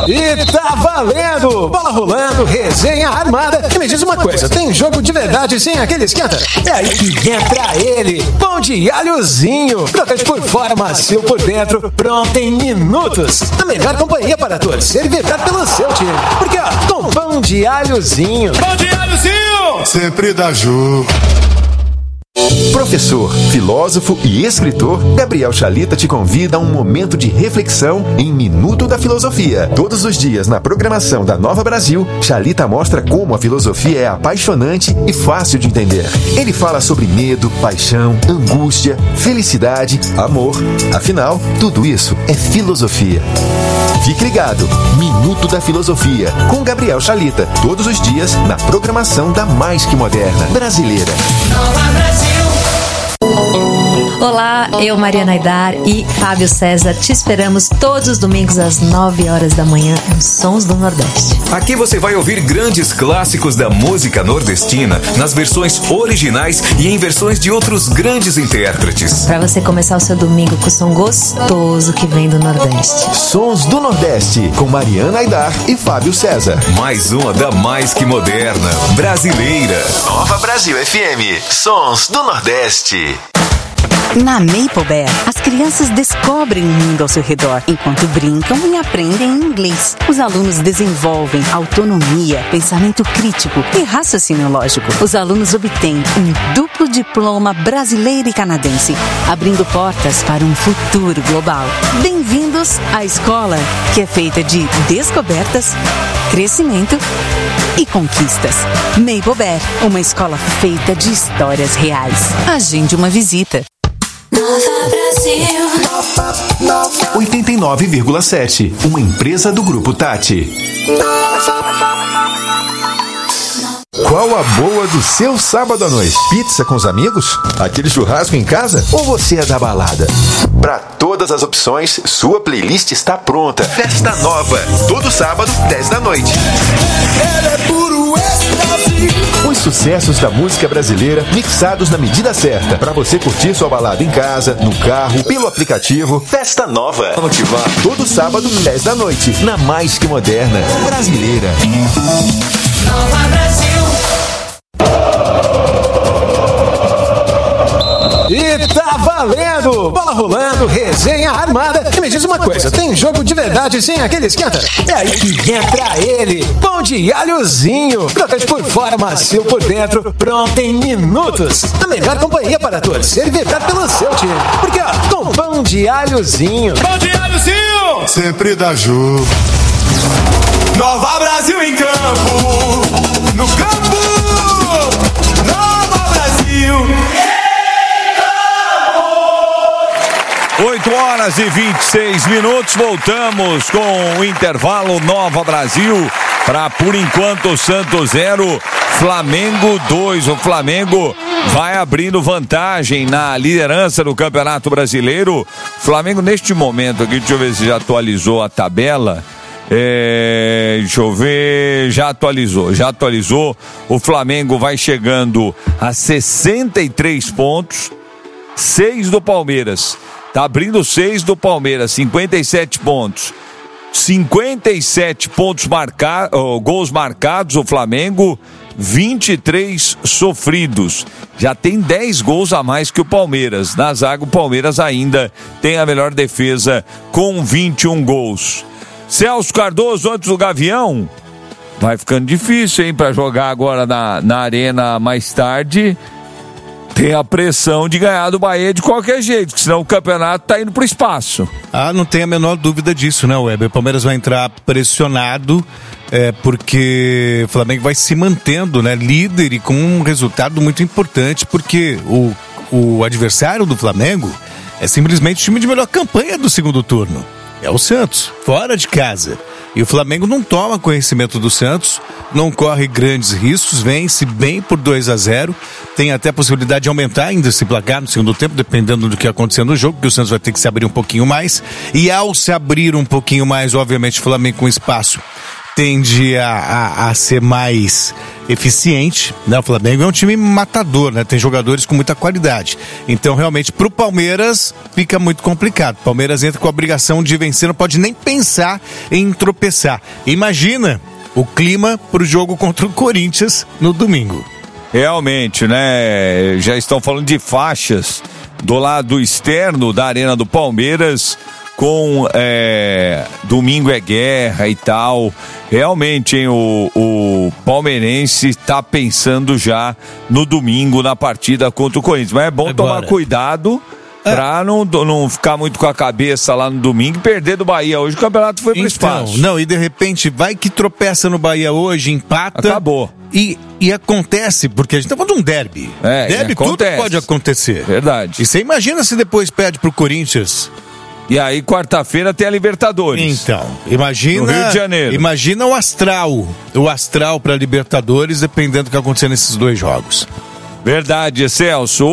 E tá valendo! Bola rolando, resenha armada. E me diz uma coisa, tem jogo de verdade sem aquele esquenta? É aí que entra ele, pão de alhozinho. Crocante por fora, macio por dentro, pronto em minutos. A melhor companhia para torcer e vibrar pelo seu time. Porque ó, com pão de alhozinho. Pão de alhozinho! Sempre dá jogo. Professor, filósofo e escritor, Gabriel Chalita te convida a um momento de reflexão em Minuto da Filosofia. Todos os dias na programação da Nova Brasil, Chalita mostra como a filosofia é apaixonante e fácil de entender. Ele fala sobre medo, paixão, angústia, felicidade, amor. Afinal, tudo isso é filosofia. Fique ligado, Minuto da Filosofia, com Gabriel Chalita, todos os dias na programação da mais que moderna brasileira. Nova Brasil. Olá, eu, Mariana Aidar e Fábio César, te esperamos todos os domingos às 9 horas da manhã nos Sons do Nordeste. Aqui você vai ouvir grandes clássicos da música nordestina nas versões originais e em versões de outros grandes intérpretes. Para você começar o seu domingo com o som gostoso que vem do Nordeste. Sons do Nordeste, com Mariana Aidar e Fábio César. Mais uma da mais que moderna, brasileira. Nova Brasil FM, Sons do Nordeste. Na Maple Bear, as crianças descobrem o mundo ao seu redor, enquanto brincam e aprendem inglês. Os alunos desenvolvem autonomia, pensamento crítico e raciocínio lógico. Os alunos obtêm um duplo diploma brasileiro e canadense, abrindo portas para um futuro global. Bem-vindos à escola que é feita de descobertas, crescimento e conquistas. Maple Bear, uma escola feita de histórias reais. Agende uma visita. Nova Brasil. 89,7, uma empresa do Grupo Tati. Qual a boa do seu sábado à noite? Pizza com os amigos? Aquele churrasco em casa? Ou você é da balada? Para todas as opções, sua playlist está pronta. Festa Nova, todo sábado, 10 da noite. Ela é puro êxtase. Os sucessos da música brasileira mixados na medida certa, para você curtir sua balada em casa, no carro, pelo aplicativo. Festa Nova. Motivar todo sábado, 10 da noite, na mais que moderna brasileira. Nova Brasil. E tá valendo! Bola rolando, resenha armada. E me diz uma coisa, tem jogo de verdade sem aquele esquenta? É aí que entra ele, pão de alhozinho. Crocante por fora, macio por dentro, pronto em minutos. A melhor companhia para torcer e vibrar pelo seu time. Porque ó, com pão de alhozinho. Pão de alhozinho! Sempre dá jogo. Nova Brasil em campo. No campo. Nova Brasil. 8 horas e 26 minutos, voltamos com o intervalo Nova Brasil para, por enquanto, Santos 0, Flamengo 2. O Flamengo vai abrindo vantagem na liderança do Campeonato Brasileiro. O Flamengo, neste momento aqui, deixa eu ver se já atualizou a tabela. Deixa eu ver, já atualizou. O Flamengo vai chegando a 63 pontos, 6 do Palmeiras. Tá abrindo 6 do Palmeiras, 57 pontos. 57 pontos gols marcados o Flamengo, 23 sofridos. Já tem 10 gols a mais que o Palmeiras. Na zaga, o Palmeiras ainda tem a melhor defesa com 21 gols. Celso Cardoso, antes do Gavião, vai ficando difícil, hein, para jogar agora na Arena mais tarde. Tem a pressão de ganhar do Bahia de qualquer jeito, senão o campeonato tá indo pro espaço. Não tem a menor dúvida disso, né, Weber? O Palmeiras vai entrar pressionado, porque o Flamengo vai se mantendo, né, líder e com um resultado muito importante, porque o adversário do Flamengo é simplesmente o time de melhor campanha do segundo turno. É o Santos, fora de casa. E o Flamengo não toma conhecimento do Santos, não corre grandes riscos, vence bem por 2-0, tem até a possibilidade de aumentar ainda esse placar no segundo tempo, dependendo do que acontecer no jogo, porque o Santos vai ter que se abrir um pouquinho mais, e ao se abrir um pouquinho mais, obviamente o Flamengo com espaço tende a ser mais eficiente, né? O Flamengo é um time matador, né? Tem jogadores com muita qualidade. Então, realmente, pro Palmeiras fica muito complicado. O Palmeiras entra com a obrigação de vencer, não pode nem pensar em tropeçar. Imagina o clima pro jogo contra o Corinthians no domingo. Realmente, né? Já estão falando de faixas do lado externo da Arena do Palmeiras, com domingo é guerra e tal. Realmente, hein, o palmeirense está pensando já no domingo na partida contra o Corinthians. Mas é bom tomar cuidado pra não ficar muito com a cabeça lá no domingo e perder do Bahia. Hoje o campeonato foi pro espaço. Não, e de repente vai que tropeça no Bahia hoje, empata. Acabou. E acontece, porque a gente tá falando de um derby. Derby, tudo pode acontecer. Verdade. E você imagina se depois perde pro Corinthians. E aí, quarta-feira tem a Libertadores. Então, imagina. No Rio de Janeiro. Imagina o astral. O astral pra Libertadores, dependendo do que acontecer nesses dois jogos. Verdade, Celso.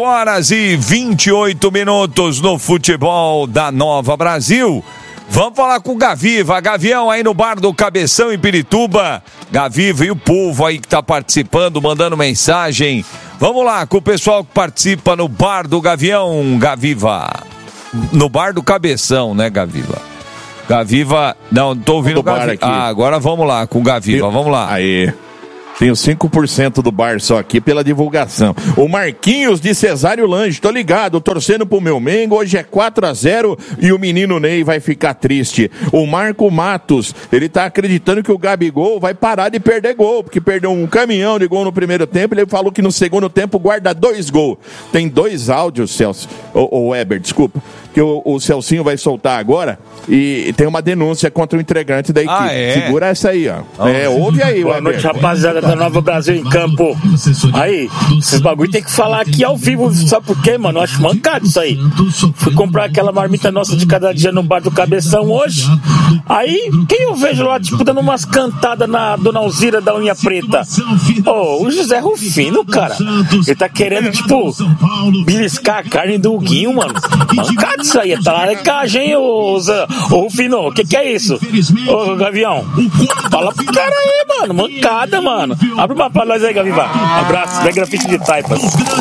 8h28 no futebol da Nova Brasil. Vamos falar com o Gaviva. Gavião aí no bar do Cabeção em Pirituba. Gaviva e o povo aí que tá participando, mandando mensagem. Vamos lá com o pessoal que participa no bar do Gavião, Gaviva. No bar do Cabeção, né, Gaviva? Gaviva, não tô ouvindo o Gaviva. Agora vamos lá com o Gaviva, vamos lá. Aí. Tenho 5% do bar só aqui pela divulgação. O Marquinhos de Cesário Lange, tô ligado, torcendo pro meu Mengo, hoje é 4-0 e o menino Ney vai ficar triste. O Marco Matos, ele tá acreditando que o Gabigol vai parar de perder gol, porque perdeu um caminhão de gol no primeiro tempo, ele falou que no segundo tempo guarda 2 gols. Tem 2 áudios, Celso, o Weber, desculpa, que o Celcinho vai soltar agora, e tem uma denúncia contra o integrante da equipe. Segura essa aí, ó. Ouve aí, Boa noite, rapaziada da Nova Brasil em campo. Aí, esses bagulho tem que falar aqui ao vivo, sabe por quê, mano? Eu acho mancado isso aí. Fui comprar aquela marmita nossa de cada dia no bar do Cabeção hoje. Aí, quem eu vejo lá, tipo, dando umas cantadas na Dona Alzira da unha preta? O José Rufino, cara. Ele tá querendo, tipo, beliscar a carne do Huguinho, mano. Mancado isso aí, tá laricagem, hein, ô Rufino? O que é isso? Ô, Gavião, fala pro cara aí, mano. Mancada, mano. Abre uma pra nós aí, Gaviva. Abraço, da Grafite de Taipas.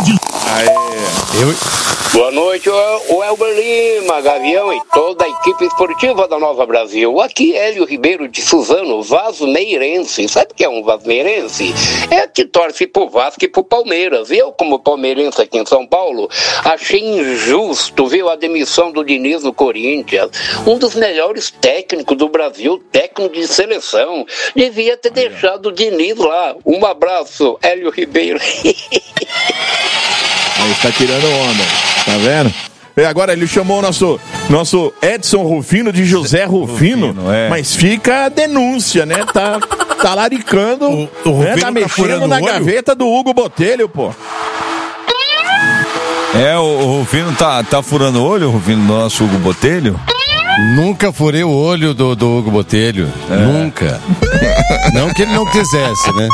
Boa noite, o Elber Lima, Gavião e toda a equipe esportiva da Nova Brasil. Aqui Hélio Ribeiro de Suzano, vasmeirense. Sabe o que é um vasmeirense? É que torce pro Vasco e pro Palmeiras. Eu, como palmeirense aqui em São Paulo, achei injusto, viu, a demissão do Diniz no Corinthians. Um dos melhores técnicos do Brasil, técnico de seleção. Devia ter deixado o Diniz lá. Um abraço, Hélio Ribeiro. Aí tá tirando onda, tá vendo? E agora ele chamou o nosso Edson Rufino de José Rufino, mas fica a denúncia, né? Tá laricando, né? Tá mexendo na gaveta do Hugo Botelho, pô. O Rufino tá furando o olho, o Rufino do nosso Hugo Botelho? Nunca furei o olho do Hugo Botelho. Nunca. Não que ele não quisesse, né?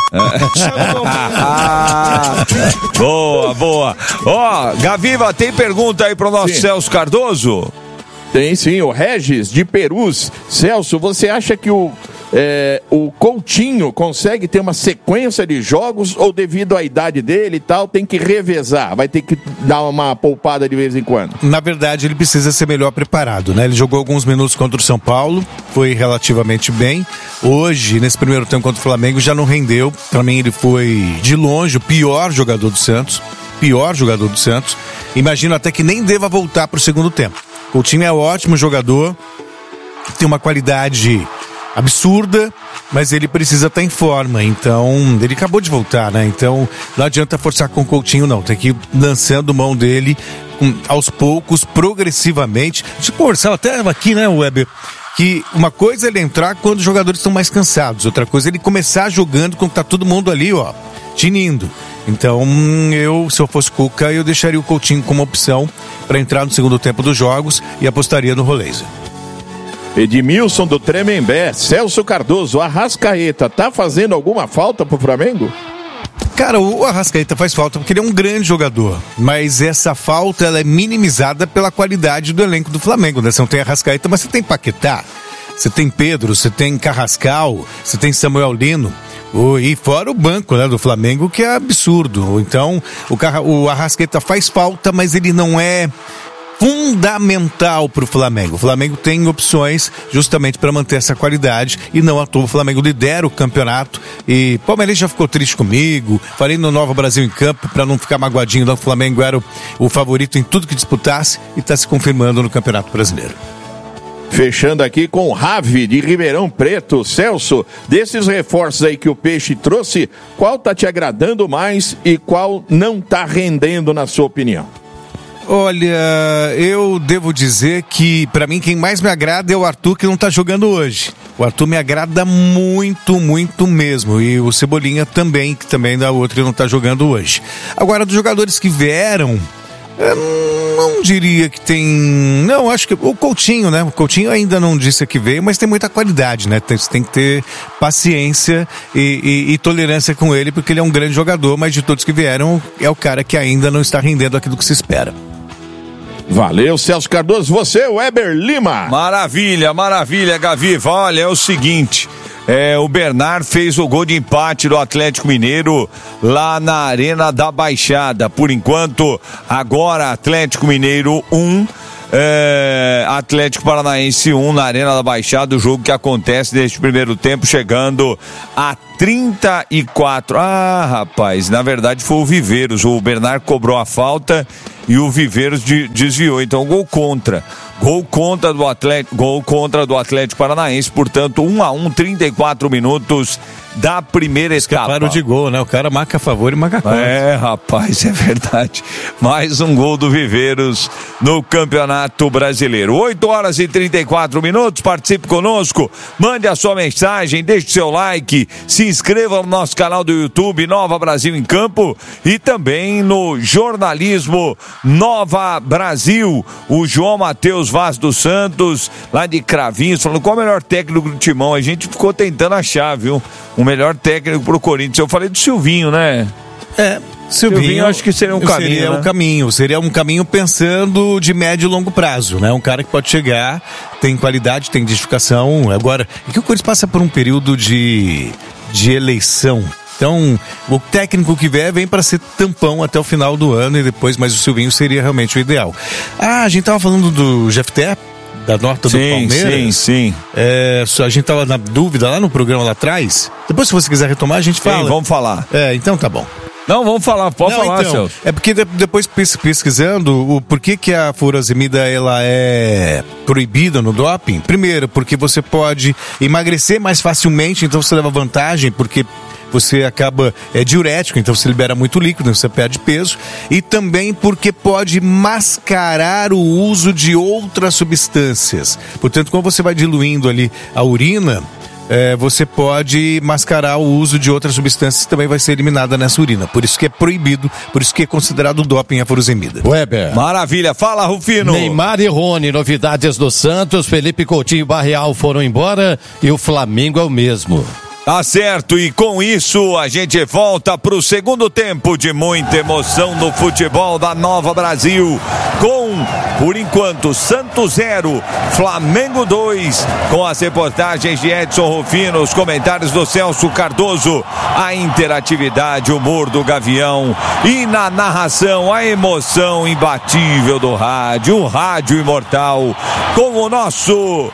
Boa. Gaviva, tem pergunta aí pro nosso Celso Cardoso? Tem sim, o Regis de Perus. Celso, você acha que o Coutinho consegue ter uma sequência de jogos ou devido à idade dele e tal, tem que revezar, vai ter que dar uma poupada de vez em quando? Na verdade, ele precisa ser melhor preparado, né? Ele jogou alguns minutos contra o São Paulo, foi relativamente bem. Hoje, nesse primeiro tempo contra o Flamengo, já não rendeu. Pra mim, ele foi, de longe, o pior jogador do Santos. Imagino até que nem deva voltar pro segundo tempo. Coutinho é um ótimo jogador, tem uma qualidade absurda, mas ele precisa estar em forma, então ele acabou de voltar, né? Então não adianta forçar com o Coutinho, não, tem que ir lançando mão dele aos poucos, progressivamente. A gente conversava até aqui, né, Weber, que uma coisa é ele entrar quando os jogadores estão mais cansados, outra coisa é ele começar jogando quando tá todo mundo ali, ó, tinindo. Então, se eu fosse Cuca, eu deixaria o Coutinho como opção para entrar no segundo tempo dos jogos e apostaria no Roleza. Edmilson do Tremembé, Celso Cardoso, Arrascaeta, tá fazendo alguma falta pro Flamengo? Cara, o Arrascaeta faz falta porque ele é um grande jogador, mas essa falta ela é minimizada pela qualidade do elenco do Flamengo, né? Você não tem Arrascaeta, mas você tem Paquetá. você tem Pedro, você tem Carrascal, você tem Samuel Lino. E fora o banco, né, do Flamengo, que é absurdo. Então, o Arrascaeta faz falta, mas ele não é fundamental para o Flamengo. O Flamengo tem opções justamente para manter essa qualidade e não à toa o Flamengo lidera o campeonato. E Palmeiras já ficou triste comigo, falei no Nova Brasil em Campo para não ficar magoadinho, não. O Flamengo era o favorito em tudo que disputasse e está se confirmando no Campeonato Brasileiro. Fechando aqui com o Ravi de Ribeirão Preto. Celso, desses reforços aí que o Peixe trouxe, qual tá te agradando mais e qual não tá rendendo na sua opinião? Olha, eu devo dizer que pra mim quem mais me agrada é o Arthur, que não tá jogando hoje. O Arthur me agrada muito, muito mesmo. E o Cebolinha também, que também dá outro que não tá jogando hoje. Agora, dos jogadores que vieram, eu não diria que tem... Não, acho que o Coutinho, né? O Coutinho ainda não disse que veio, mas tem muita qualidade, né? Você tem que ter paciência e tolerância com ele, porque ele é um grande jogador, mas de todos que vieram, é o cara que ainda não está rendendo aquilo que se espera. Valeu, Celso Cardoso. Você, Weber Lima. Maravilha, maravilha, Gavi. Olha, é o seguinte... o Bernard fez o gol de empate do Atlético Mineiro lá na Arena da Baixada. Por enquanto, agora Atlético Mineiro 1, Atlético Paranaense 1 na Arena da Baixada. O jogo que acontece neste primeiro tempo, chegando a 34. Ah, rapaz, na verdade foi o Viveiros. O Bernard cobrou a falta e o Viveiros desviou. Então, gol contra. Gol contra do Atlético Paranaense, portanto, 1-1, 34 minutos da primeira etapa. Escaparam de gol, né? O cara marca a favor e marca contra. Rapaz, é verdade. Mais um gol do Viveiros no Campeonato Brasileiro. 8h34, participe conosco, mande a sua mensagem, deixe seu like, se inscreva no nosso canal do YouTube, Nova Brasil em Campo, e também no Jornalismo Nova Brasil. O João Matheus Vaz dos Santos, lá de Cravinhos, falando qual é o melhor técnico do Timão. A gente ficou tentando achar, viu? O melhor técnico pro Corinthians. Eu falei do Silvinho, né? Silvinho acho que seria um caminho. Seria um caminho pensando de médio e longo prazo, né? Um cara que pode chegar, tem qualidade, tem identificação. Agora, é que o Corinthians passa por um período de eleição. Então, o técnico que vier vem para ser tampão até o final do ano e depois, mas o Silvinho seria realmente o ideal. A gente tava falando do Jefté, da nota do Palmeiras. Sim. A gente tava na dúvida lá no programa lá atrás. Depois, se você quiser retomar, a gente fala. Vamos falar. Então tá bom. Não, vamos falar, pode falar, Celso. É porque depois pesquisando o porquê que a furosemida ela é proibida no doping. Primeiro, porque você pode emagrecer mais facilmente, então você leva vantagem, porque você acaba diurético, então você libera muito líquido, você perde peso, e também porque pode mascarar o uso de outras substâncias. Portanto, quando você vai diluindo ali a urina, você pode mascarar o uso de outras substâncias que também vai ser eliminada nessa urina. Por isso que é proibido, por isso que é considerado doping a furosemida. Weber. Maravilha, fala, Rufino. Neymar e Rony, novidades do Santos, Felipe Coutinho e Barreal foram embora e o Flamengo é o mesmo. Tá certo, e com isso a gente volta pro segundo tempo de muita emoção no futebol da Nova Brasil, com, por enquanto, Santos 0, Flamengo 2, com as reportagens de Edson Rufino, os comentários do Celso Cardoso, a interatividade, o humor do Gavião e na narração a emoção imbatível do rádio, o rádio imortal, com o nosso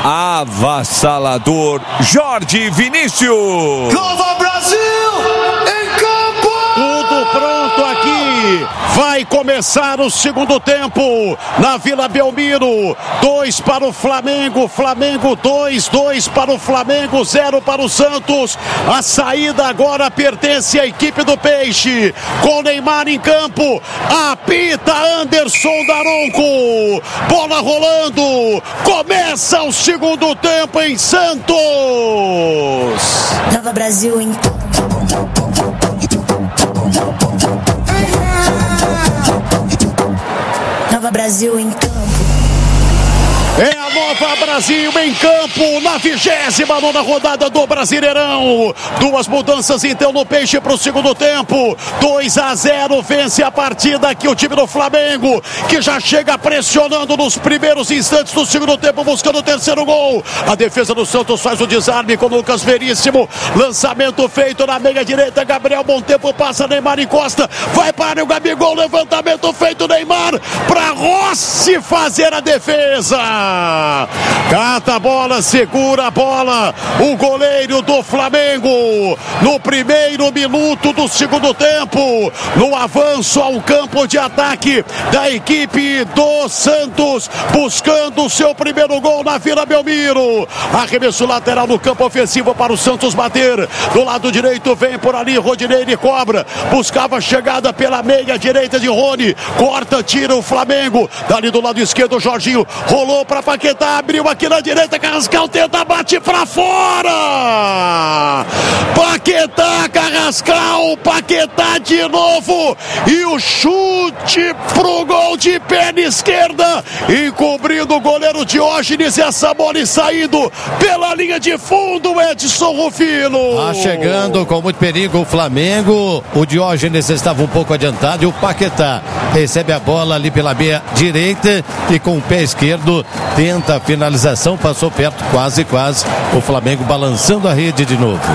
avassalador Jorge Vinícius. Nova Brasil em campo! Tudo pronto aqui. Vai começar o segundo tempo na Vila Belmiro. 2 para o Flamengo, Flamengo 2, 2 para o Flamengo, 0 para o Santos. A saída agora pertence à equipe do Peixe, com Neymar em campo. Apita Anderson Daronco. Bola rolando. Começa o segundo tempo em Santos. Nova Brasil em Nova Brasil em campo. É a Nova Brasil em campo na 29ª rodada do Brasileirão. Duas mudanças então no Peixe para o segundo tempo. 2-0 vence a partida aqui o time do Flamengo, que já chega pressionando nos primeiros instantes do segundo tempo, buscando o terceiro gol. A defesa do Santos faz o desarme com o Lucas Veríssimo. Lançamento feito na meia direita. Gabriel Montempo passa, Neymar encosta. Vai para o Gabigol. Levantamento feito, Neymar para Rossi fazer a defesa. Cata a bola, segura a bola. O goleiro do Flamengo no primeiro minuto do segundo tempo. No avanço ao campo de ataque da equipe do Santos, buscando o seu primeiro gol na Vila Belmiro. Arremesso lateral no campo ofensivo para o Santos bater. Do lado direito vem por ali Rodinei, ele cobra. Buscava chegada pela meia direita de Rony. Corta, tira o Flamengo. Dali do lado esquerdo, Jorginho rolou para Paquetá, abriu aqui na direita. Carrascal tenta, bate para fora. Paquetá, Carrascal, Paquetá de novo. E o chute pro gol de perna esquerda, encobrindo o goleiro Diógenes. Essa bola saindo pela linha de fundo, Edson Rufino. Chegando com muito perigo o Flamengo. O Diógenes estava um pouco adiantado e o Paquetá recebe a bola ali pela meia direita e com o pé esquerdo tenta a finalização, passou perto, quase. O Flamengo balançando a rede de novo.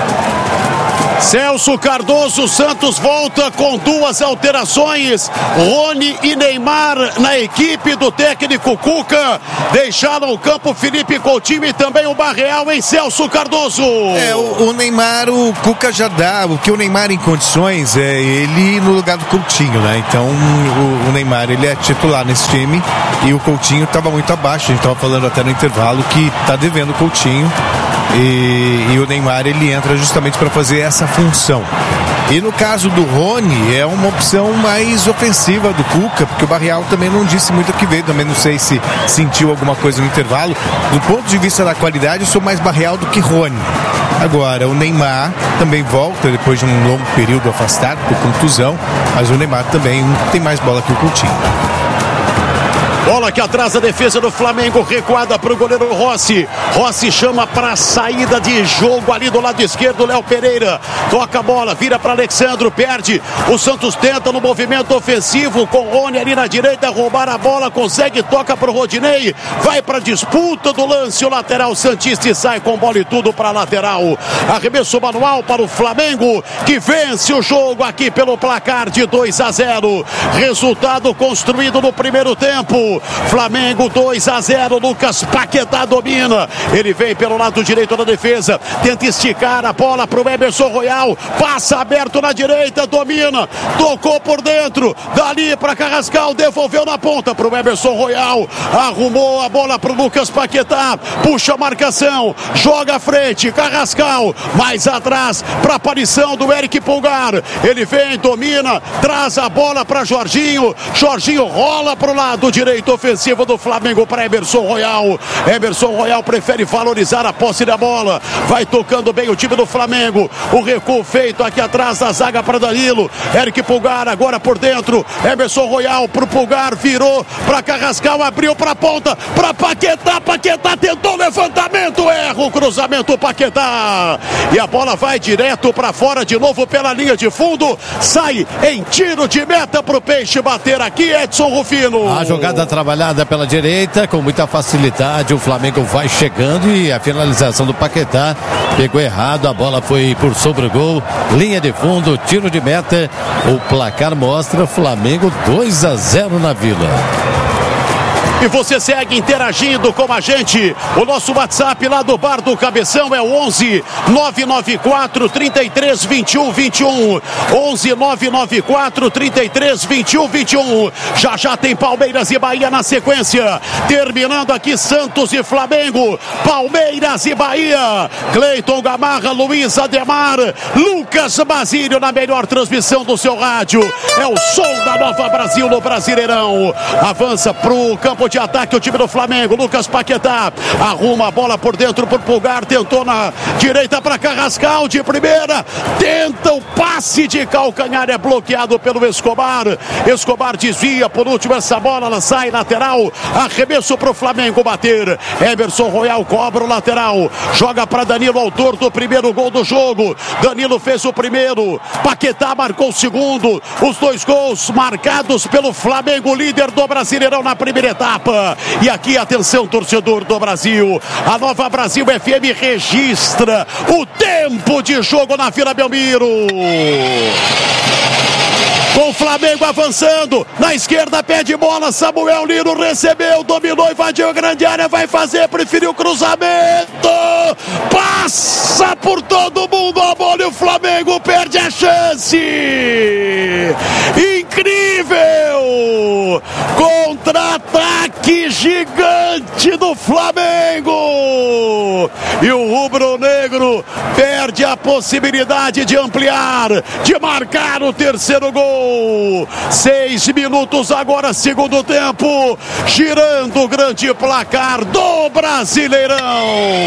Celso Cardoso, Santos volta com duas alterações. Rony e Neymar na equipe do técnico Cuca. Deixaram o campo Felipe Coutinho e também o Barreal em Celso Cardoso. O Neymar, o Cuca já dá. O que o Neymar em condições é ele no lugar do Coutinho, né? Então o Neymar, ele é titular nesse time e o Coutinho estava muito abaixo. A gente estava falando até no intervalo que está devendo o Coutinho. E o Neymar, ele entra justamente para fazer essa função. E no caso do Rony, é uma opção mais ofensiva do Cuca, porque o Barreal também não disse muito o que veio, também não sei se sentiu alguma coisa no intervalo. Do ponto de vista da qualidade, eu sou mais Barreal do que Rony. Agora, o Neymar também volta depois de um longo período afastado por contusão, mas o Neymar também tem mais bola que o Coutinho. Bola que atrasa a defesa do Flamengo, recuada para o goleiro Rossi. Rossi chama para saída de jogo ali do lado esquerdo, Léo Pereira. Toca a bola, vira para Alexandro, perde. O Santos tenta no movimento ofensivo com Rony ali na direita, roubar a bola, consegue, toca para o Rodinei. Vai para a disputa do lance, o lateral santista e sai com bola e tudo para a lateral. Arremesso manual para o Flamengo, que vence o jogo aqui pelo placar de 2-0. Resultado construído no primeiro tempo. Flamengo 2-0, Lucas Paquetá domina, ele vem pelo lado direito da defesa, tenta esticar a bola para o Emerson Royal, passa aberto na direita, domina, tocou por dentro, dali para Carrascal, devolveu na ponta para o Emerson Royal, arrumou a bola para o Lucas Paquetá, puxa a marcação, joga à frente, Carrascal, mais atrás para a aparição do Eric Pulgar, ele vem, domina, traz a bola para Jorginho, Jorginho rola para o lado direito ofensivo do Flamengo para Emerson Royal. Emerson Royal prefere valorizar a posse da bola, vai tocando bem o time do Flamengo, o recuo feito aqui atrás da zaga para Danilo, Eric Pulgar agora por dentro, Emerson Royal pro Pulgar, virou para Carrascal, abriu para a ponta, para Paquetá, Paquetá tentou levantamento, erra o cruzamento, Paquetá, e a bola vai direto para fora de novo pela linha de fundo, sai em tiro de meta pro Peixe bater aqui, Edson Rufino. A jogada trabalhada pela direita, com muita facilidade, o Flamengo vai chegando e a finalização do Paquetá pegou errado, a bola foi por sobre o gol, linha de fundo, tiro de meta, o placar mostra Flamengo 2-0 na Vila. E você segue interagindo com a gente. O nosso WhatsApp lá do Bar do Cabeção é o 11 994 33 21 21. 11 994 33 21 21. Já tem Palmeiras e Bahia na sequência. Terminando aqui Santos e Flamengo. Palmeiras e Bahia. Cleiton Gamarra, Luiz Ademar, Lucas Basílio na melhor transmissão do seu rádio. É o som da Nova Brasil no Brasileirão. Avança pro campo de de ataque o time do Flamengo. Lucas Paquetá arruma a bola por dentro por Pulgar, tentou na direita para Carrascal de primeira, tenta o passe de calcanhar, é bloqueado pelo Escobar. Escobar desvia, por último essa bola, ela sai lateral, arremesso para o Flamengo bater. Emerson Royal cobra o lateral, joga para Danilo, autor do primeiro gol do jogo. Danilo fez o primeiro, Paquetá marcou o segundo, os dois gols marcados pelo Flamengo, líder do Brasileirão na primeira etapa. E aqui, atenção, torcedor do Brasil, a Nova Brasil FM registra o tempo de jogo na Vila Belmiro. Com o Flamengo avançando, na esquerda pede bola, Samuel Lino recebeu, dominou, invadiu a grande área, vai fazer, preferiu o cruzamento, passa por todo mundo a bola e o Flamengo perde a chance. Incrível! Contra-ataque gigante do Flamengo! E o rubro-negro perde a possibilidade de ampliar, de marcar o terceiro gol. 6 minutos agora, segundo tempo, girando o grande placar do Brasileirão.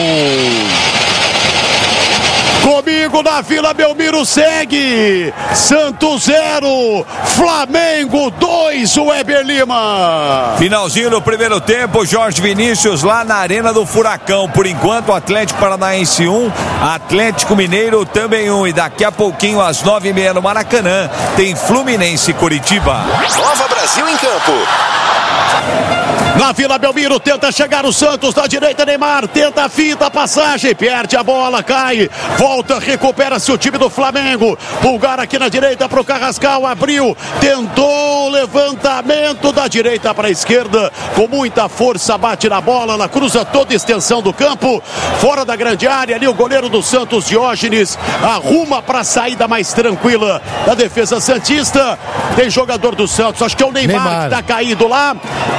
Comigo na Vila Belmiro segue Santos 0, Flamengo 2, Weber Lima. Finalzinho do primeiro tempo, Jorge Vinícius lá na Arena do Furacão. Por enquanto, Atlético Paranaense 1, Atlético Mineiro também 1. E daqui a pouquinho, às 9h30 no Maracanã, tem Fluminense e Curitiba. Nova Brasil em campo. Na Vila Belmiro, tenta chegar o Santos, da direita Neymar, tenta a finta, a passagem, perde a bola, cai, volta, recupera-se o time do Flamengo. Pulgar aqui na direita para o Carrascal, abriu, tentou o levantamento da direita para a esquerda, com muita força, bate na bola, ela cruza toda a extensão do campo, fora da grande área, ali o goleiro do Santos, Diógenes, arruma para a saída mais tranquila da defesa santista. Tem jogador do Santos, acho que é o Neymar. Que está caído lá.